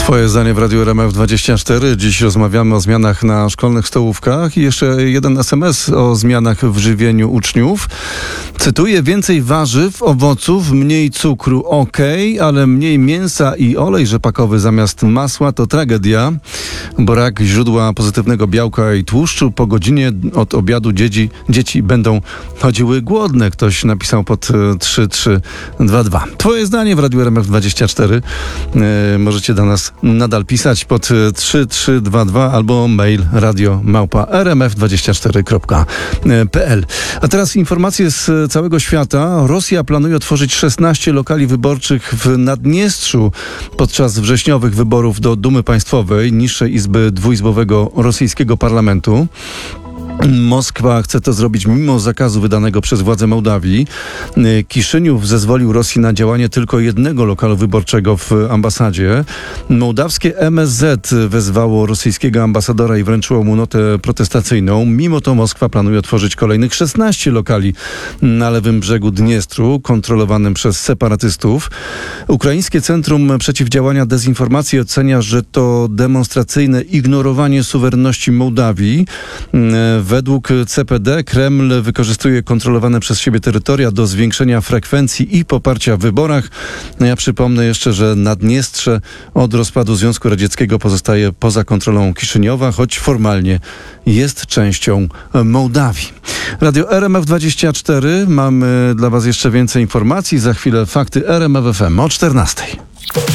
Twoje zdanie w Radiu RMF24. Dziś rozmawiamy o zmianach na szkolnych stołówkach i jeszcze jeden SMS o zmianach w żywieniu uczniów. Cytuję: więcej warzyw, owoców, mniej cukru, ale mniej mięsa i olej rzepakowy zamiast masła to tragedia. Brak źródła pozytywnego białka i tłuszczu. Po godzinie od obiadu dzieci będą chodziły głodne. Ktoś napisał pod 3322. Twoje zdanie w Radiu RMF24. Możecie do nas nadal pisać pod 3322 albo mail radio@rmf24.pl. A teraz informacje z całego świata. Rosja planuje otworzyć 16 lokali wyborczych w Naddniestrzu podczas wrześniowych wyborów do Dumy Państwowej, niższej izby dwuizbowego rosyjskiego parlamentu. Moskwa chce to zrobić mimo zakazu wydanego przez władze Mołdawii. Kiszyniów zezwolił Rosji na działanie tylko jednego lokalu wyborczego w ambasadzie. Mołdawskie MSZ wezwało rosyjskiego ambasadora i wręczyło mu notę protestacyjną. Mimo to Moskwa planuje otworzyć kolejnych 16 lokali na lewym brzegu Dniestru, kontrolowanym przez separatystów. Ukraińskie Centrum Przeciwdziałania Dezinformacji ocenia, że to demonstracyjne ignorowanie suwerenności Mołdawii. Według CPD Kreml wykorzystuje kontrolowane przez siebie terytoria do zwiększenia frekwencji i poparcia w wyborach. Ja przypomnę jeszcze, że Naddniestrze od rozpadu Związku Radzieckiego pozostaje poza kontrolą Kiszyniowa, choć formalnie jest częścią Mołdawii. Radio RMF24. Mamy dla Was jeszcze więcej informacji. Za chwilę fakty RMF FM o 14:00.